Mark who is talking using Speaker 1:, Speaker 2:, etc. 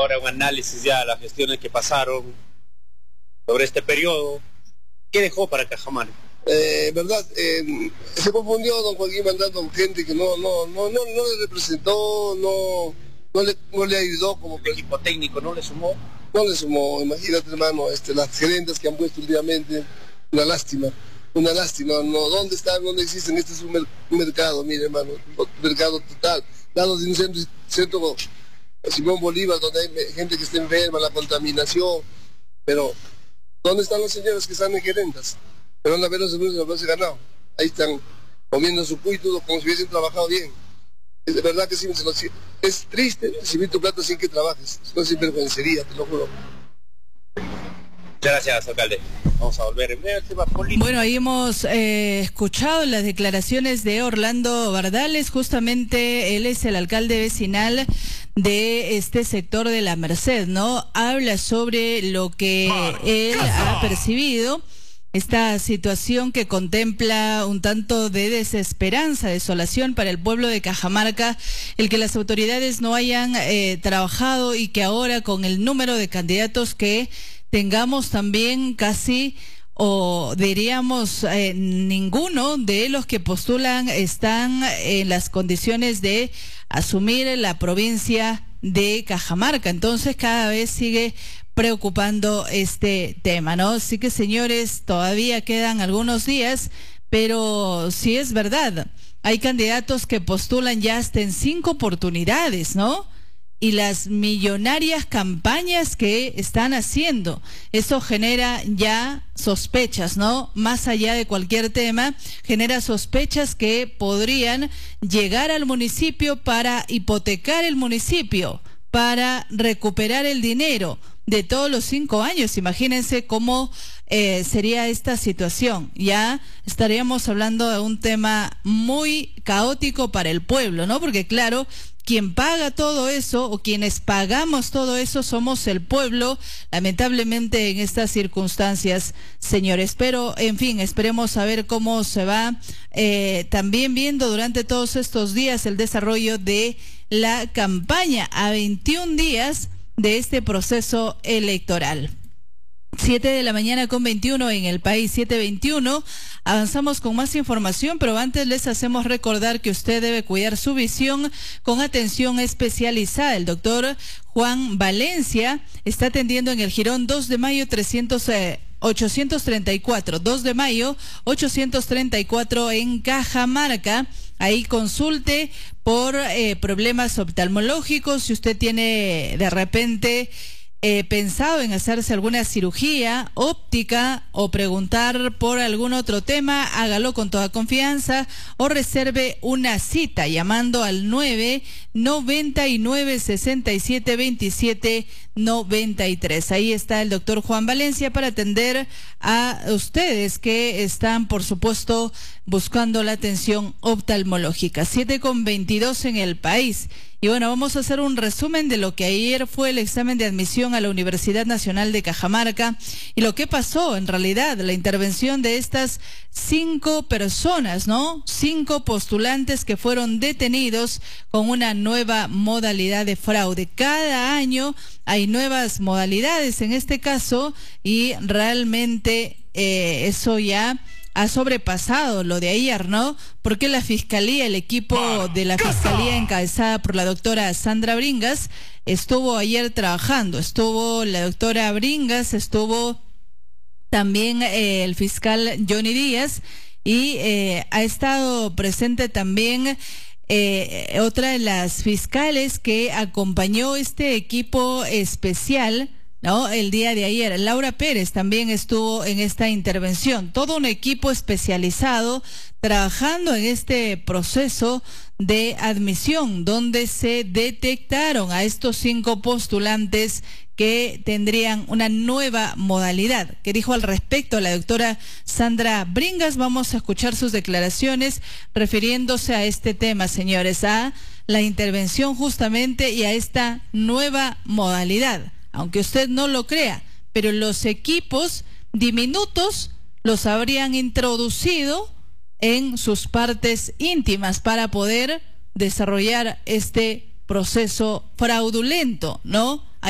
Speaker 1: ahora un análisis ya de las gestiones que pasaron sobre este periodo. ¿Qué dejó para Cajamarca?
Speaker 2: ¿Verdad? Se confundió don Joaquín mandando gente que no le representó, no le ayudó como
Speaker 1: ¿El equipo técnico no le sumó?
Speaker 2: No le sumó, imagínate hermano, las gerentes que han puesto últimamente, una lástima, no, ¿dónde están? ¿Dónde existen? Este es un mercado, mire hermano, un mercado total, lado de un centro Simón Bolívar, donde hay gente que está enferma, la contaminación, pero ¿dónde están los señores que están en gerentas? Pero van a ver los seguros de los ganado, ahí están comiendo su cuito como si hubiesen trabajado bien. Es de verdad que sí, es triste recibir tu plata sin que trabajes, no es sinvergüencería, te lo juro.
Speaker 1: Muchas gracias, alcalde. Vamos a volver en el tema político.
Speaker 3: Bueno, ahí hemos escuchado las declaraciones de Orlando Bardales, justamente él es el alcalde vecinal de este sector de La Merced, ¿no? Habla sobre lo que él ha percibido, esta situación que contempla un tanto de desesperanza, desolación para el pueblo de Cajamarca, el que las autoridades no hayan trabajado y que ahora con el número de candidatos que tengamos también casi, o diríamos ninguno de los que postulan están en las condiciones de asumir la provincia de Cajamarca. Entonces cada vez sigue preocupando este tema, ¿no? Así que señores, todavía quedan algunos días, pero sí es verdad, hay candidatos que postulan ya hasta en 5 oportunidades, ¿no? Y las millonarias campañas que están haciendo, eso genera ya sospechas, ¿no? Más allá de cualquier tema, genera sospechas que podrían llegar al municipio para hipotecar el municipio, para recuperar el dinero de todos los 5 años. Imagínense cómo sería esta situación. Ya estaríamos hablando de un tema muy caótico para el pueblo, ¿no? Porque claro, quien paga todo eso o quienes pagamos todo eso somos el pueblo, lamentablemente en estas circunstancias, señores. Pero, en fin, esperemos a ver cómo se va también viendo durante todos estos días el desarrollo de la campaña a 21 días de este proceso electoral. 7:21 en el país, 7:21. Avanzamos con más información, pero antes les hacemos recordar que usted debe cuidar su visión con atención especializada. El doctor Juan Valencia está atendiendo en el Jirón 2 de mayo 834, 2 de mayo 834 en Cajamarca. Ahí consulte por problemas oftalmológicos. Si usted tiene de repente pensado en hacerse alguna cirugía óptica o preguntar por algún otro tema, hágalo con toda confianza o reserve una cita llamando al 999-6727-93. Ahí está el doctor Juan Valencia para atender a ustedes que están, por supuesto, buscando la atención oftalmológica. 7:22 en el país. Y bueno, vamos a hacer un resumen de lo que ayer fue el examen de admisión a la Universidad Nacional de Cajamarca y lo que pasó en realidad, la intervención de estas 5 personas, ¿no? 5 postulantes que fueron detenidos con una nueva modalidad de fraude. Cada año hay nuevas modalidades en este caso y realmente eso ya ha sobrepasado lo de ayer, ¿no? Porque la Fiscalía, el equipo de la Fiscalía encabezada por la doctora Sandra Bringas, estuvo ayer trabajando. Estuvo la doctora Bringas, estuvo también el fiscal Johnny Díaz y ha estado presente también otra de las fiscales que acompañó este equipo especial, ¿no? El día de ayer, Laura Pérez también estuvo en esta intervención. Todo un equipo especializado trabajando en este proceso de admisión, donde se detectaron a estos 5 postulantes que tendrían una nueva modalidad. ¿Qué dijo al respecto la doctora Sandra Bringas? Vamos a escuchar sus declaraciones refiriéndose a este tema, señores, a la intervención justamente y a esta nueva modalidad. Aunque usted no lo crea, pero los equipos diminutos los habrían introducido en sus partes íntimas para poder desarrollar este proceso fraudulento, ¿no?